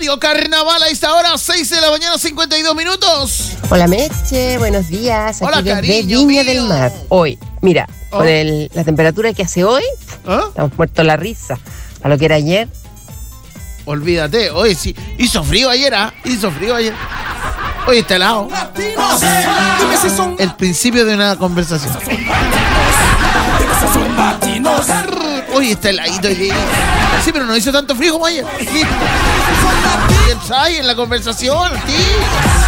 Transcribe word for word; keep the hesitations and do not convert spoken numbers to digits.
Radio Carnaval a esta hora, seis de la mañana, cincuenta y dos minutos. Hola Meche, buenos días. Aquí Hola, desde cariño Viña mío. del Mar. Hoy, mira, Oh. con el, la temperatura que hace hoy, ¿Ah? estamos muertos la risa. A lo que era ayer, Olvídate, oye, sí, hizo frío ayer, ¿ah? Hizo frío ayer. Oye, está helado. El principio de una conversación. Oye, está heladito hoy día. Sí, pero no hizo tanto frío como ayer. Sí. ¿Quién sabe en la conversación, tío?